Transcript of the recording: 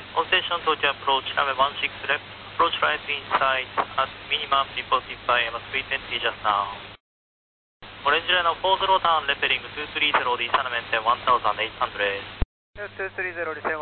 On station Tokyo approach, runway 16 left, approach right inside at minimum reported by MS320 just now. Orange line of 40 turn, repelling 230, descent maintain 1800. 230, descent